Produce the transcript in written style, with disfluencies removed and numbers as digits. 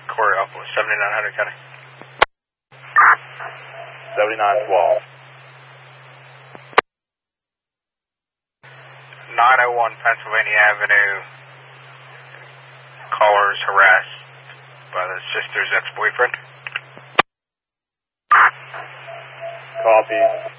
Coraopolis, 7900 County. 7912. 901 Pennsylvania Avenue. Callers harassed by the sister's ex-boyfriend. Copy.